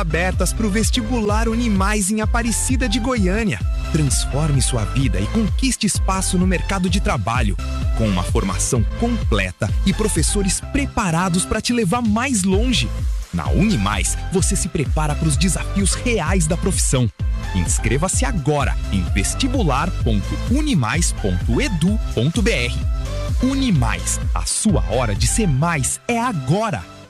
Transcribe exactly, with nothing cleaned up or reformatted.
Abertas para o vestibular Unimais em Aparecida de Goiânia. Transforme sua vida e conquiste espaço no mercado de trabalho, com uma formação completa e professores preparados para te levar mais longe. Na Unimais, você se prepara para os desafios reais da profissão. Inscreva-se agora em vestibular ponto unimais ponto edu ponto br. Unimais, a sua hora de ser mais é agora!